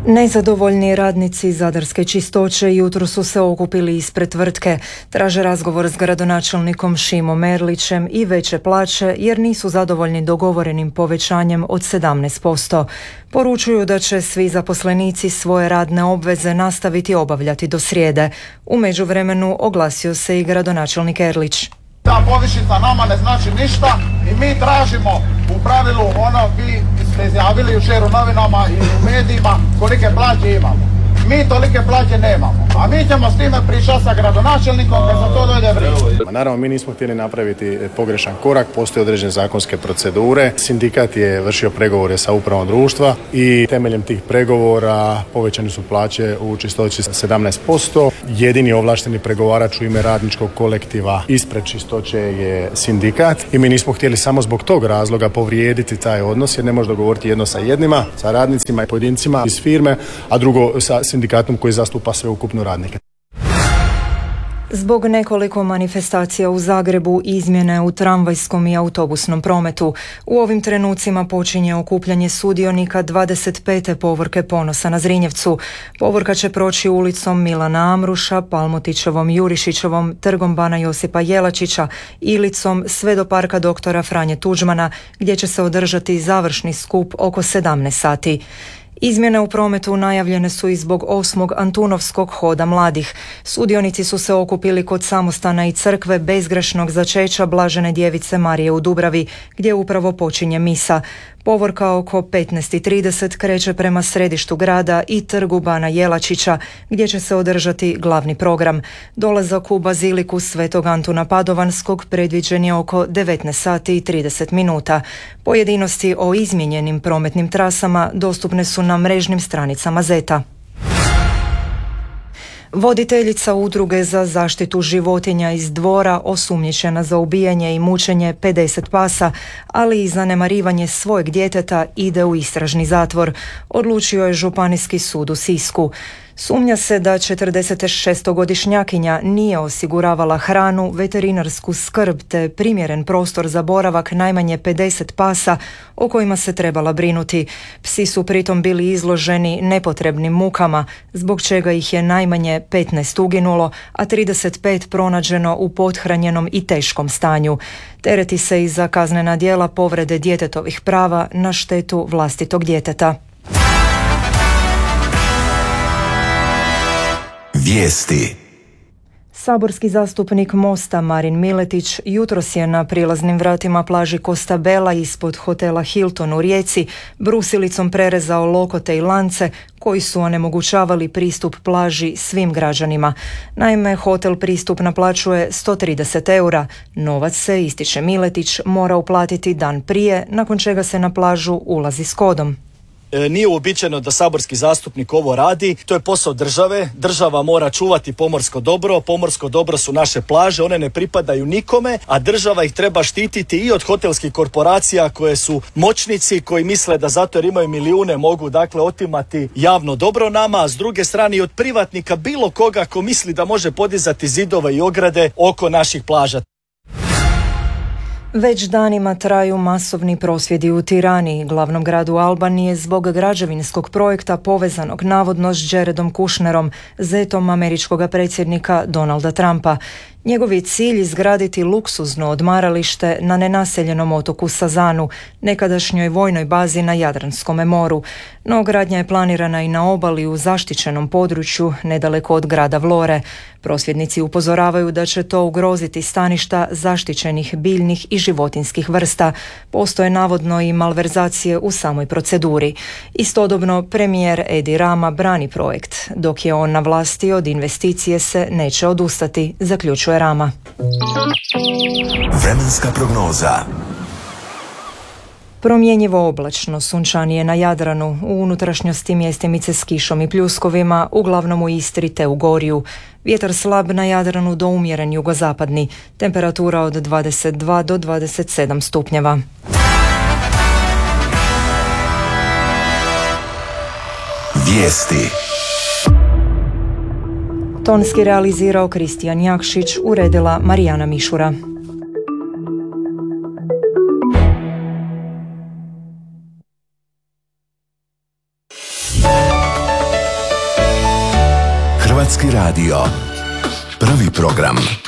Nezadovoljni radnici Zadarske čistoće jutro su se okupili ispred tvrtke, traže razgovor s gradonačelnikom Šimom Erlićem i veće plaće jer nisu zadovoljni dogovorenim povećanjem od 17%. Poručuju da će svi zaposlenici svoje radne obveze nastaviti obavljati do srijede. U međuvremenu oglasio se i gradonačelnik Erlić. Ta povišica nama ne znači ništa i mi tražimo u pravilu vi ste izjavili jučer u novinama i u medijima kolike plaće imamo. Mi tolike plaće nemamo, a mi ćemo s time pričati sa gradonačelnikom kad za to dojde vrijeme. Naravno, mi nismo htjeli napraviti pogrešan korak, postoje određene zakonske procedure. Sindikat je vršio pregovore sa upravom društva i temeljem tih pregovora povećane su plaće u čistoći 17%. Jedini ovlašteni pregovarač u ime radničkog kolektiva ispred čistoće je sindikat i mi nismo htjeli samo zbog tog razloga povrijediti taj odnos jer ne može dogovoriti jedno sa jednima, sa radnicima i pojedincima iz firme, a drugo sa sindikatom koji zastupa sveukupno radnike. Zbog nekoliko manifestacija u Zagrebu, izmjene u tramvajskom i autobusnom prometu, u ovim trenucima počinje okupljanje sudionika 25. povorke Ponosa na Zrinjevcu. Povorka će proći ulicom Milana Amruša, Palmotićevom, Jurišićevom, trgom Bana Josipa Jelačića, Ilicom sve do parka doktora Franje Tuđmana, gdje će se održati završni skup oko 17 sati. Izmjene u prometu najavljene su i zbog 8. Antunovskog hoda mladih. Sudionici su se okupili kod samostana i crkve bezgrešnog začeća Blažene djevice Marije u Dubravi, gdje upravo počinje misa. Povorka oko 15:30 kreće prema središtu grada i trgu Bana Jelačića, gdje će se održati glavni program. Dolazak u baziliku Svetog Antuna Padovanskog predviđen je oko 19:30. Pojedinosti o izmijenjenim prometnim trasama dostupne su na mrežnim stranicama ZET-a. Voditeljica udruge za zaštitu životinja iz Dvora, osumnjičena za ubijanje i mučenje 50 pasa, ali i zanemarivanje svojeg djeteta, ide u istražni zatvor, odlučio je Županijski sud u Sisku. Sumnja se da 46-godišnjakinja nije osiguravala hranu, veterinarsku skrb te primjeren prostor za boravak najmanje 50 pasa o kojima se trebala brinuti. Psi su pritom bili izloženi nepotrebnim mukama, zbog čega ih je najmanje 15 uginulo, a 35 pronađeno u pothranjenom i teškom stanju. Tereti se i za kaznena djela povrede djetetovih prava na štetu vlastitog djeteta. Vijesti. Saborski zastupnik Mosta Marin Miletić jutros je na prilaznim vratima plaži Costa Bella ispod hotela Hilton u Rijeci brusilicom prerezao lokote i lance koji su onemogućavali pristup plaži svim građanima. Naime, hotel pristup naplaćuje 130 eura. Novac se, ističe Miletić, mora uplatiti dan prije, nakon čega se na plažu ulazi s kodom. Nije uobičajeno da saborski zastupnik ovo radi, to je posao države, država mora čuvati pomorsko dobro su naše plaže, one ne pripadaju nikome, a država ih treba štititi i od hotelskih korporacija koje su moćnici, koji misle da zato jer imaju milijune mogu otimati javno dobro nama, a s druge strane i od privatnika bilo koga ko misli da može podizati zidove i ograde oko naših plaža. Već danima traju masovni prosvjedi u Tirani, glavnom gradu Albanije, zbog građevinskog projekta povezanog navodno s Jaredom Kushnerom, zetom američkog predsjednika Donalda Trumpa. Njegov je cilj izgraditi luksuzno odmaralište na nenaseljenom otoku Sazanu, nekadašnjoj vojnoj bazi na Jadranskom moru. No gradnja je planirana i na obali u zaštićenom području nedaleko od grada Vlore. Prosvjednici upozoravaju da će to ugroziti staništa zaštićenih biljnih i životinskih vrsta. Postoje navodno i malverzacije u samoj proceduri. Istodobno premijer Edi Rama brani projekt. Dok je on na vlasti, od investicije se neće odustati, zaključuje Rama. Vremenska prognoza. Promjenjivo oblačno, sunčanije na Jadranu, u unutrašnjosti mjestimice s kišom i pljuskovima, uglavnom u Istri te u Gorju. Vjetar slab na Jadranu do umjeren jugozapadni, temperatura od 22 do 27 stupnjeva. Vijesti. Tonski realizirao Kristijan Jakšić, uredila Marijana Mišura. Hrvatski radio. Prvi program.